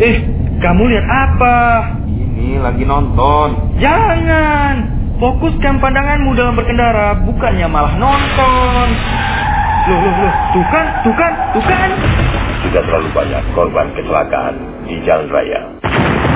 Kamu lihat apa? Ini lagi nonton. Jangan. Fokuskan pandanganmu dalam berkendara, bukannya malah nonton. Loh. Tuh kan. Sudah terlalu banyak korban kecelakaan di jalan raya.